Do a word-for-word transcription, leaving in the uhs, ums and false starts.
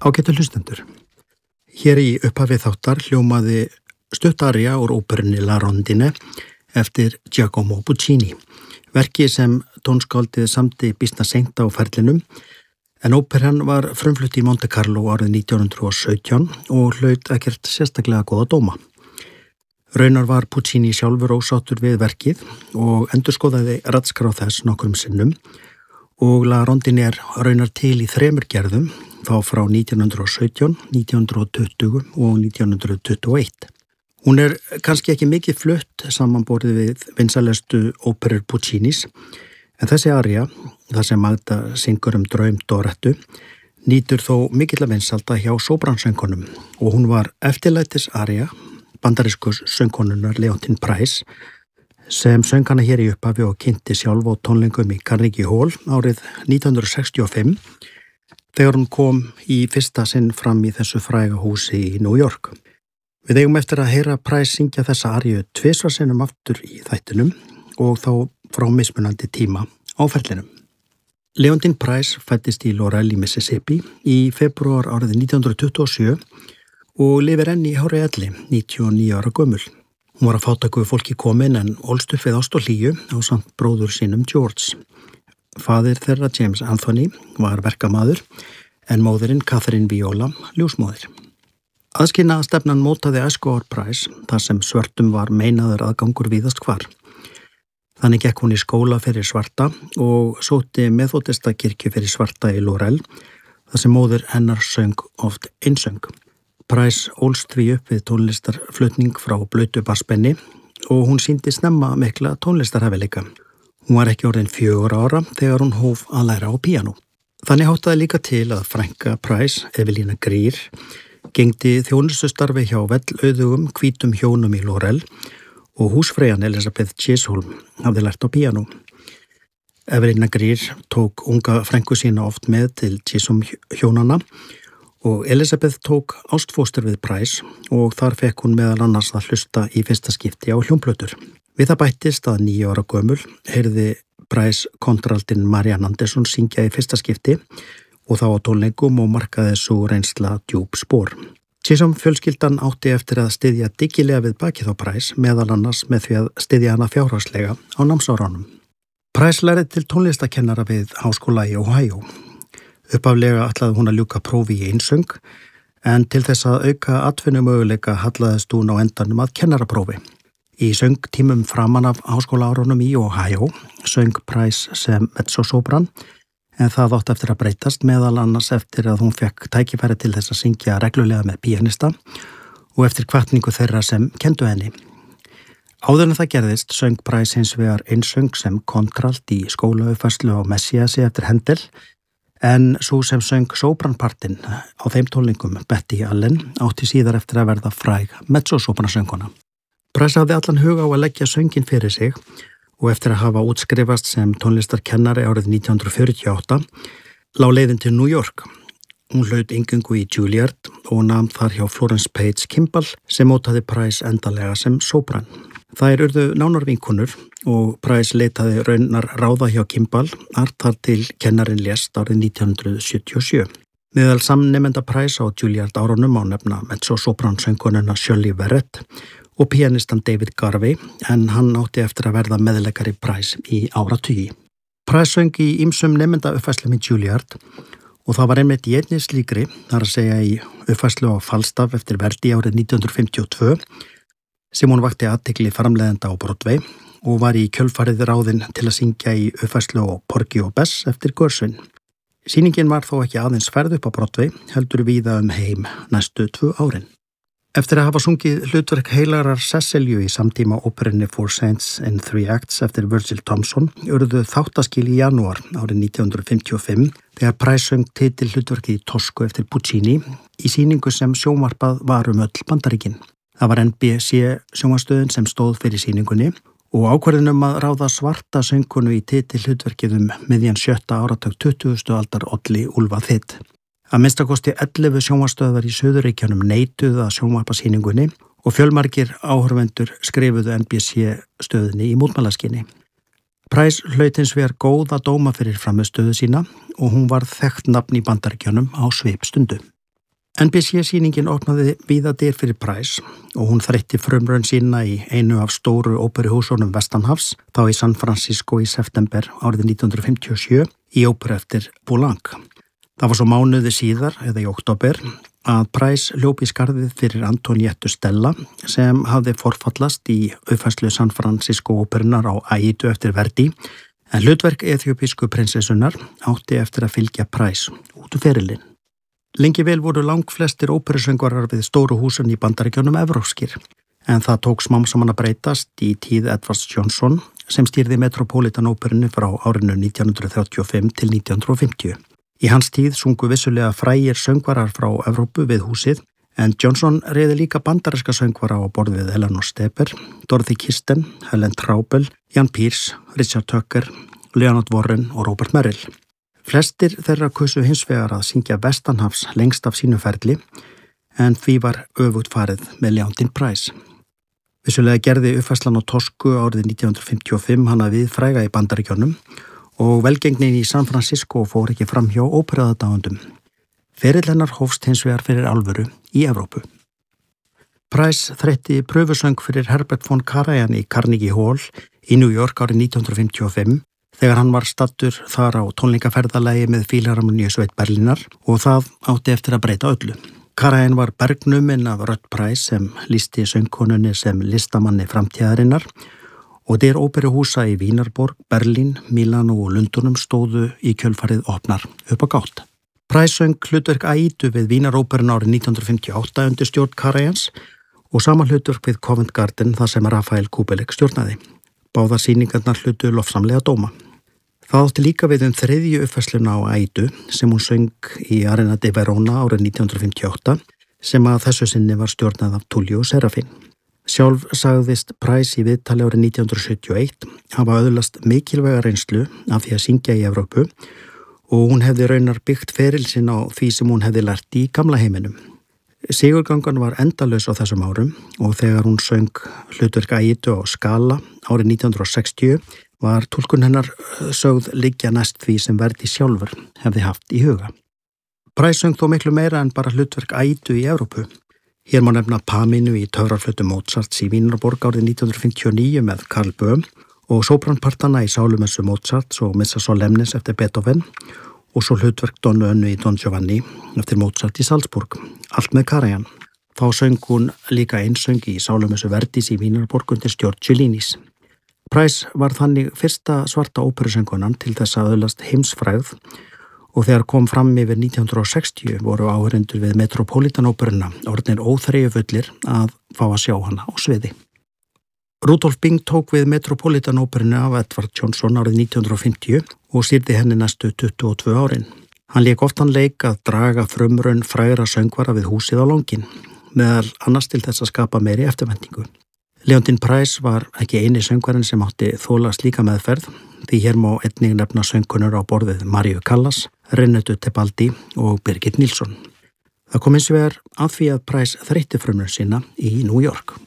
Ágætu hlustendur. Hér í upphafi þáttar hljómaði stutt aría úr óperunni La Rondine eftir Giacomo Puccini. Verki sem tónskáldið samdi býsna seint á ferlinum, en óperan var frumflutt í Monte Carlo árið nítján hundrað og sautján og hlaut ekkert sérstaklega góða dóma. Raunar var Puccini sjálfur ósáttur við verkið og endurskoðaði radskrá þess nokkrum sinnum og La Rondine er raunar til í þremur gerðum, þá frá nítján hundrað og sautján, nítján hundrað og tuttugu og nítján hundrað tuttugu og eitt. Hún er kannski ekki mikið flutt samanborið við vinsælustu óperur Puccinis, en þessi aría, þar sem Magda syngur um draum Dorettu, nýtur þó mikilla vinsælda hjá sópransöngkonum og hún var eftirlætis aría bandarískus söngkonunnar Leontyne Price, sem söng hana hér í upphafi og kynnti sjálf á tónleikum í Carnegie Hall árið nítján hundrað sextíu og fimm, þegar hún kom í fyrsta sinn fram í þessu fræga húsi í New York. Við eigum eftir að heyra Price syngja þessa aríu tvisvar sinnum aftur í þættinum og þá frá mismunandi tíma á ferlinum. Leontyne Price fæddist í Laurel í Mississippi í febrúar árið nítján hundrað tuttugu og sjö og lifir enn í hárri elli, níutíu og níu ára gömul. Hún var að fátæku fólki komin en ólst upp við ást og hlýju ásamt bróður sínum George. Faðir þeirra James Anthony var verkamaður en móðirinn Catherine Viola ljósmóðir. Aðskilnaða stefnan mótaði æskuár Price þar sem svörtum var meinaður aðgangur víðast hvar. Þannig gekk hún í skóla fyrir svarta og sótti Methodista kirkju fyrir svarta í Laurel þar sem móðir hennar söng oft einsöng. Price ólst því upp við tónlistarflutning frá blautu bassbenni og hún sýndi snemma mikla tónlistarhæfileika. Hún var ekki orðin fjögur ára þegar hún hóf að læra á píanó. Þannig háttaði líka til að frænka Price, Evelina Greer, gegndi þjónustustarfi hjá vellauðugum hvítum hjónum í Laurel og húsfreyjan Elizabeth Chisholm hafði lært á píanó. Evelina Greer tók unga frænku sína oft með til Chisholm hjónana og Elizabeth tók ástfóstur við Price og þar fekk hún meðal annars að hlusta í fyrsta skipti á hljómplötur. Við það bættist að níu ára gömul heyrði Price kontraldinn Marian Anderson syngja í fyrsta skipti og þá á tónleikum og markaði svo reynsla djúp spor. Chisholm fjölskyldan átti eftir að styðja dyggilega við bakið á Price meðal annars með því að styðja hana fjárhagslega á námsárunum. Price lærði til tónlistakennara við háskóla í Ohio. Upphaflega ætlaði hún að ljúka prófi í einsöng en til þess að auka atvinnumöguleika hallaðist hún á endanum að kennaraprófi. Í söngtímum framan af háskólaárunum í Ohio söng Price sem mezzosopran en það átti eftir að breytast meðal annars eftir að hún fekk tækifæri til þess að syngja reglulega með píanista og eftir hvatningu þeirra sem kendu henni. Áður en það gerðist söng Price hins vegar einsöng sem kontralt í skólauppfærslu á Messiasi eftir Händel en svo sem söng sopranpartinn á þeim tónleikum Betty Allen átti síðar eftir að verða fræg mezzosopranasöngkona. Price hafði allan huga á að leggja sönginn fyrir sig og eftir að hafa útskrifast sem tónlistarkennari árið nítján hundrað fjörutíu og átta lá leiðin til New York. Hún hlaut inngöngu í Juilliard og nam þar hjá Florence Page Kimball sem mótaði Price endanlega sem sopran. Þær urðu nánar vinkonur og Price leitaði raunar ráða hjá Kimball þar til kennarin lést árið nítján hundrað sjötíu og sjö. Meðal samnemenda Price á Juilliard árunum á nefna mezzosopran-söngkonuna Shirley Verrett og pianistan David Garvey, en hann átti eftir að verða meðleikari Price í áratugi. Price söng í ýmsum nemenda uppfærslum í Juilliard og það var einmitt í einni slíkri, þar að segja í uppfærslu á Falstaff eftir Verdi árið nítján hundrað fimmtíu og tvö, sem hún vakti athygli framleiðenda á Broadway og var í kjölfarið ráðin til að syngja í uppfærslu á Porgy og Bess eftir Gershwin. Sýningin var þó ekki aðeins ferð upp á Broadway, heldur víða um heim næstu tvö árin. Eftir að hafa sungið hlutverk heilarar Cecilju í samtíma óperunni Four Saints in Three Acts eftir Virgil Thompson urðu þáttaskil í janúar árið nítján hundrað fimmtíu og fimm þegar Price söng titil hlutverkið í Toscu eftir Puccini í sýningu sem sjónvarpað var um öll Bandaríkin. Það var N B C sjónvarpsstöðin sem stóð fyrir sýningunni og ákvörðunum að ráða svarta söngkonu í titil hlutverkið um miðjan sjötta áratug tuttugustu aldar olli Úlfa Þitt. Að minnstakosti ellefu sjónvarpsstöðvar í Suðurríkjunum neituðu að sjónvarpa sýningunni og fjölmargir áhorfendur skrifuðu N B C stöðinni í mótmælaskyni. Price hlaut hins vegar góða dóma fyrir frammistöðu sína og hún varð þekkt nafn í Bandaríkjunum á svipstundu. N B C-sýningin opnaði víða dyr fyrir Price og hún þreytti frumraun sína í einu af stóru óperuhúsunum vestanhafs, þá í San Francisco í september árið nítján hundrað fimmtíu og sjö í óperu eftir Poulenc. Það var svo mánuði síðar, eða í október, að Price hljóp í skarðið fyrir Antoniettu Stella sem hafði forfallast í uppfærslu San Francisco óperunar á Aídu eftir Verdi, en hlutverk eþíópísku prinsessunar átti eftir að fylgja Price út úr ferilinn. Lengi vel voru langflestir óperusöngvarar við stóru húsun í Bandaríkjunum evrópskir, en það tók smám saman að breytast í tíð Edwards Johnson sem stýrði Metropolitan óperunni frá árinu nítján hundrað þrjátíu og fimm til nítján hundrað fimmtíu. Í hans tíð sungu vissulega frægir söngvarar frá Evrópu við húsið, en Johnson reiði líka bandaríska söngvara á borð við Eleanor Steber, Dorothy Kirsten, Helen Traubel, Jan Peerce, Richard Tucker, Leonard Warren og Robert Merrill. Flestir þeirra kusu hins vegar að syngja vestanhafs lengst af sínu ferli, en því var öfugt farið með Leontyne Price. Vissulega gerði uppfærslan á Tosku árið nítján hundrað fimmtíu og fimm hana við fræga í Bandaríkjunum og velgengnin í San Francisco fór ekki fram hjá óperuaðdáendum. Ferill hennar hófst hins vegar fyrir alvöru í Evrópu. Price þreytti pröfusöng fyrir Herbert von Karajan í Carnegie Hall í New York árið nítján hundrað fimmtíu og fimm þegar hann var staddur þar á tónleikaferðalagi með Fílharmoníusveit Berlínar og það átti eftir að breyta öllu. Karajan var bergnuminn af rödd Price sem lýsti söngkonunni sem listamanni framtíðarinnar og dyr óperuhúsa í Vínarborg, Berlín, Milano og Lundunum stóðu í kjölfarið opnar upp á gátt. Price söng hlutverk Aídu við Vínaróperuna árið nítján hundrað fimmtíu og átta undir stjórn Karajans og sama hlutverk við Covent Garden þar sem Rafael Kubelik stjórnaði. Báðar sýningarnar hlutu lofsamlega dóma. Það átti líka við um þriðju uppfærsluna á Aídu sem hún söng í Arena de Verona árið nítján hundrað fimmtíu og átta sem að þessu sinni var stjórnað af Tullio Serafin. Sjálf sagðist Price í viðtali árið nítján hundrað sjötíu og eitt hafa öðlast mikilvæga reynslu af því að syngja í Evrópu og hún hefði raunar byggt feril sinn á því sem hún hefði lært í gamla heiminum. Sigurgangan var endalaus á þessum árum og þegar hún söng hlutverk Aídu á Scala árið nítján hundrað sextíu var túlkun hennar sögð liggja næst því sem Verdi sjálfur hefði haft í huga. Price söng þó miklu meira en bara hlutverk Aídu í Evrópu. Hér má nefna Paminu í töfraflötu Mozarts í Vínarborg árið nítján hundrað fimmtíu og níu með Karl Böhm og sópranpartana í Sálumessu Mozarts og Missa Solemnis eftir Beethoven og svo hlutverk Donu Önnu í Don Giovanni eftir Mozart í Salzburg, allt með Karajan. Þá söng hún líka einsöng í Sálumessu Verdis í Vínarborg undir stjórn Cellinis. Price var þannig fyrsta svarta óperusöngunan til þess að öðlast heimsfrægð og þegar kom fram yfir nítján hundrað sextíu voru áheyrendur við Metropolitan óperuna orðnir óþreyjufullir að fá að sjá hana á sviði. Rudolf Bing tók við Metropolitan óperuna af Edward Johnson árið nítján hundrað fimmtíu og stýrði henni næstu tuttugu og tvö árin. Hann lék oftan leik að draga frumraun frægra söngvara við húsið á langin, meðal annars til þess að skapa meiri eftirvæntingu. Leontyne Price var ekki eini söngvarinn sem átti þola slíka meðferð, því hér má einnig nefna söngkunur á borðið Mariu Callas, Renatu Tebaldi og Birgit Nilsson. Það kom eins og er að því að Price þreytti frumraun sína í New York.